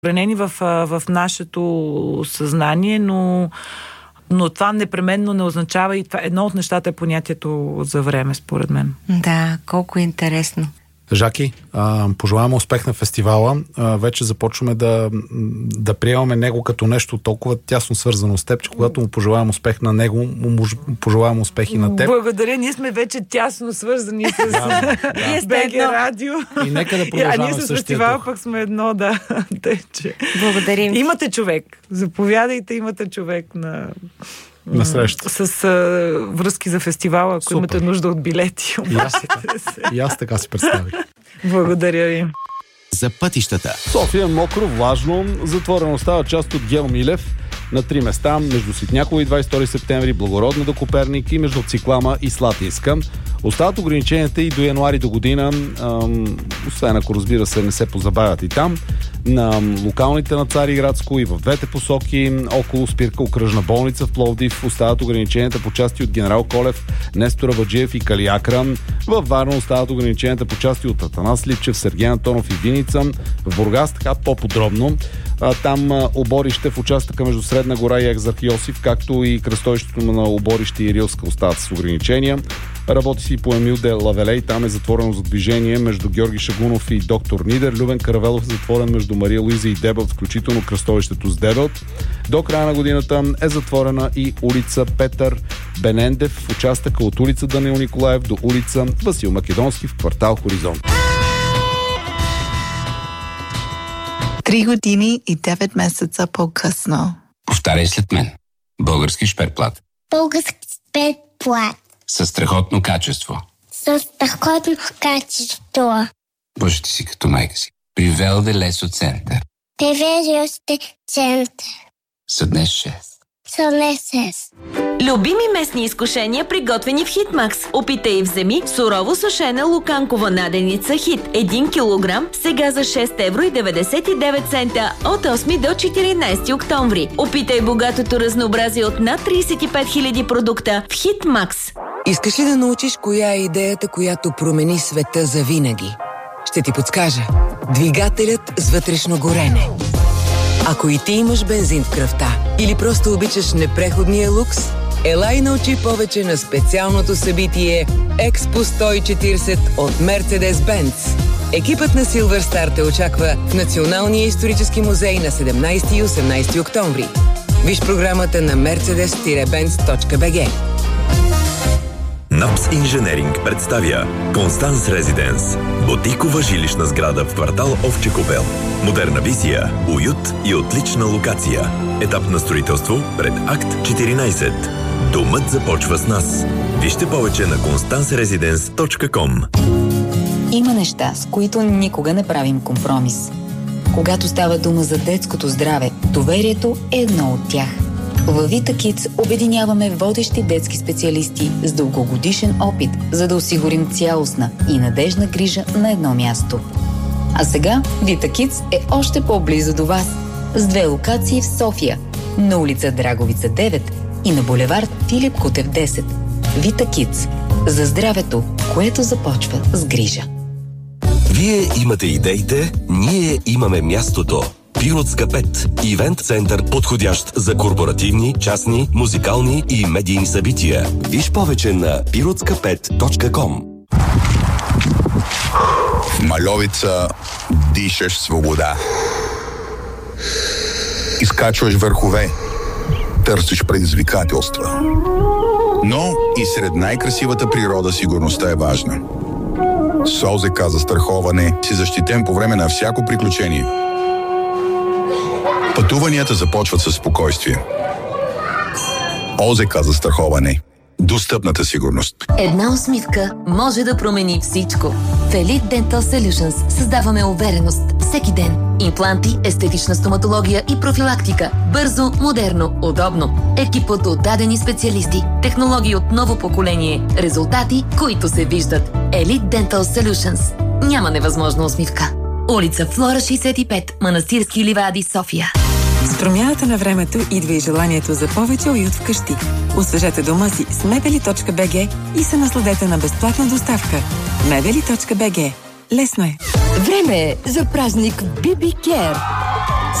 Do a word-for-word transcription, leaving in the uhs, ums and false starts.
вкоренени в, в нашето съзнание, но, но това непременно не означава и това едно от нещата е понятието за време, според мен. Да, колко интересно. Жаки, а, пожелаваме успех на фестивала. А, вече започваме да, да приемаме него като нещо толкова тясно свързано с теб, че когато му пожелавам успех на него, му пожелавам успех и на теб. Благодаря, ние сме вече тясно свързани с да, да. БГ Радио. И нека да продължаваме. А ние с фестивала пък сме едно, да. Тече. Благодарим. Имате човек. Заповядайте, имате човек на... на среща. С а, връзки за фестивала, ако Супер. Имате нужда от билети. И аз, и аз така си представих. Благодаря ви. За пътищата. София мокро, влажно, затворено става част от Гел Милев на три места, между Ситняково и двадесет и втори септември, Благородна до Коперник и между Циклама и Слатинска. Остават ограниченията и до януари до година, ам, освен ако разбира се не се позабавят и там, на локалните на Цариградско и в двете посоки, около спирка Окръжна болница в Пловдив, остават ограниченията по части от Генерал Колев, Нестор Абаджиев и Калиакра. Във Варна остават ограниченията по части от Атанас Липчев, Сергей Антонов и Виница. В Бургас така по-подробно. Там оборище в участъка между Средна гора и Екзарх Йосиф, както и кръстовището на оборище и Рилска остават с ограничения. Работи си по Емил де Лавелей, там е затворено за движение между Георги Шагунов и доктор Нидер. Любен Каравелов е затворен между Мария Луиза и Дебелт, включително кръстовището с Дебелт. До края на годината е затворена и улица Петър Бенендев в участъка от улица Данил Николаев до улица Васил Македонски в квартал Хоризонт. Три години и девет месеца по-късно. Повтаряй след мен. Български шперплат. Български шперплат. Със страхотно качество. Със страхотно качество. Боже, ти си като майка си. При Велде Лесо Център. Привеждащи център. Съднес шест. Съднес шест. Любими местни изкушения, приготвени в Хитмакс. Опитай и вземи сурово сушена луканкова наденица Хит. един килограм, сега за шест евро и деветдесет и девет цента от осми до четиринадесети октомври. Опитай богатото разнообразие от над тридесет и пет хиляди продукта в Хитмакс. Искаш ли да научиш коя е идеята, която промени света завинаги? Ще ти подскажа. Двигателят с вътрешно горене. Ако и ти имаш бензин в кръвта или просто обичаш непреходния лукс, ела и научи повече на специалното събитие Експо сто и четиридесет от Mercedes-Benz. Екипът на Silver Star те очаква в Националния исторически музей на седемнадесети и осемнадесети октомври. Виж програмата на мерцедес бенц точка би джи. НАПС Инженеринг представя Констанс Резиденс. Ботикова жилищна сграда в квартал Овче купел. Модерна визия, уют и отлична локация. Етап на строителство пред акт четиринадесет. Домът започва с нас. Вижте повече на констанс резиденс точка ком. Има неща, с които никога не правим компромис. Когато става дума за детското здраве, доверието е едно от тях. Във Vita Kids обединяваме водещи детски специалисти с дългогодишен опит, за да осигурим цялостна и надежна грижа на едно място. А сега Vita Kids е още по-близо до вас, с две локации в София, на улица Драговица девет и на булевард Филип Кутев десет. Vita Kids. За здравето, което започва с грижа. Вие имате идеите, ние имаме мястото. Пиротска пет. Ивент център, подходящ за корпоративни, частни, музикални и медийни събития. Виж повече на пиротска пет точка ком. В Мальовица дишаш свобода. Изкачваш върхове. Търсиш предизвикателства. Но и сред най-красивата природа сигурността е важна. С ОЗК за страховане си защитен по време на всяко приключение. Пътуванията започват със спокойствие. ОЗК за страховане. Достъпната сигурност. Една усмивка може да промени всичко. В Elite Dental Solutions създаваме увереност всеки ден. Импланти, естетична стоматология и профилактика. Бързо, модерно, удобно. Екипът от дадени специалисти. Технологии от ново поколение. Резултати, които се виждат. Elite Dental Solutions. Няма невъзможна усмивка. Улица Флора шейсет и пет, Манастирски ливади, София. С промяната на времето идва и желанието за повече уют вкъщи. Освежете дома си с мебели точка би джи и се насладете на безплатна доставка. мебели точка би джи. Лесно е. Време е за празник би би Care.